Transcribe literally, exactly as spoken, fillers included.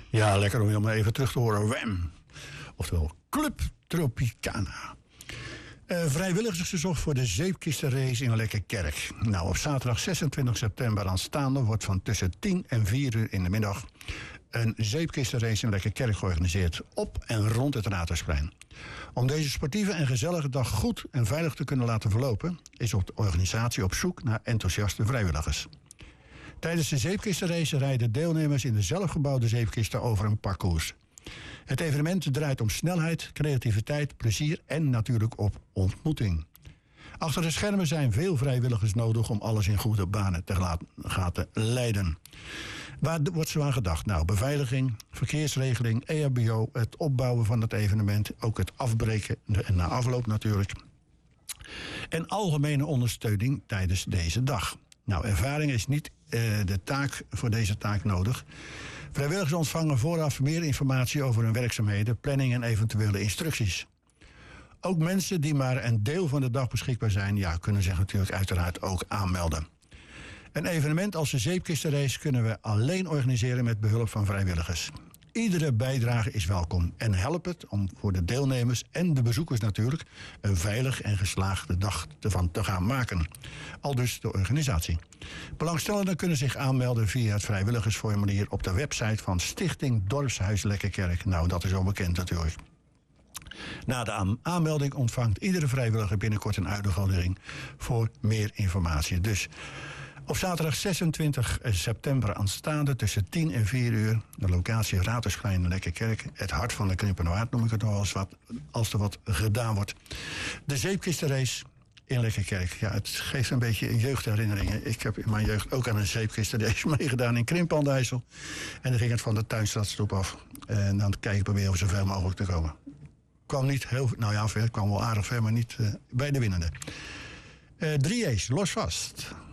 Ja, lekker om maar even terug te horen. Wham! Oftewel Club Tropicana. Uh, vrijwilligers gezocht voor de zeepkistenrace in Lekkerkerk. Nou, op zaterdag zesentwintig september aanstaande wordt van tussen tien en vier uur in de middag een zeepkistenrace in Lekkerkerk georganiseerd op en rond het Raadhuisplein. Om deze sportieve en gezellige dag goed en veilig te kunnen laten verlopen, is de organisatie op zoek naar enthousiaste vrijwilligers. Tijdens de zeepkistenrace rijden deelnemers in de zelfgebouwde zeepkisten over een parcours. Het evenement draait om snelheid, creativiteit, plezier en natuurlijk op ontmoeting. Achter de schermen zijn veel vrijwilligers nodig om alles in goede banen te laten leiden. Waar wordt zo aan gedacht? Nou, beveiliging, verkeersregeling, E H B O, het opbouwen van het evenement, ook het afbreken en na afloop natuurlijk. En algemene ondersteuning tijdens deze dag. Nou, ervaring is niet uh, de taak voor deze taak nodig. Vrijwilligers ontvangen vooraf meer informatie over hun werkzaamheden, planning en eventuele instructies. Ook mensen die maar een deel van de dag beschikbaar zijn, ja, kunnen zich natuurlijk uiteraard ook aanmelden. Een evenement als de zeepkistenrace kunnen we alleen organiseren met behulp van vrijwilligers. Iedere bijdrage is welkom en helpt het om voor de deelnemers en de bezoekers natuurlijk een veilig en geslaagde dag ervan te gaan maken. Aldus de organisatie. Belangstellenden kunnen zich aanmelden via het vrijwilligersformulier op de website van Stichting Dorpshuis Lekkerkerk. Nou, dat is al bekend natuurlijk. Na de aanmelding ontvangt iedere vrijwilliger binnenkort een uitnodiging voor meer informatie. Dus op zaterdag zesentwintig september aanstaande tussen tien en vier uur. De locatie Raadhuisplein Lekkerkerk. Het hart van de Krimpener Waard noem ik het nog als, wat, als er wat gedaan wordt. De zeepkistenrace in Lekkerkerk. Ja, het geeft een beetje jeugdherinneringen. Ik heb in mijn jeugd ook aan een zeepkistenrace meegedaan in Krimpen aan de IJssel. En dan ging het van de Tuinstadstoep af. En dan kijk ik proberen om zoveel mogelijk te komen. Kwam niet heel, nou ja, ver, kwam wel aardig ver, maar niet uh, bij de winnende. Uh, drie E's, los vast.